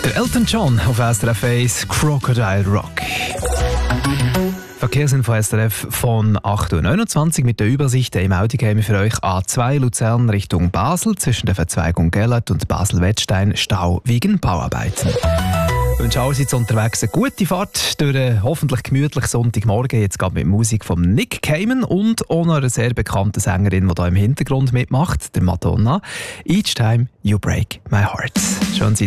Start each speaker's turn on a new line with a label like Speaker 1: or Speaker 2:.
Speaker 1: Der Elton John auf SRF 1, Crocodile Rock. Verkehrsinfo SRF von 8.29 Uhr mit der Übersicht. Im Auto käme für euch A2 Luzern Richtung Basel zwischen der Verzweigung Gellert und Basel-Wettstein Stau wegen Bauarbeiten. Ich wünsche allerseits unterwegs eine gute Fahrt durch einen hoffentlich gemütlichen Sonntagmorgen. Jetzt geht mit Musik von Nick Cayman und auch noch einer sehr bekannten Sängerin, die hier im Hintergrund mitmacht, der Madonna. Each time you break my heart. Schön,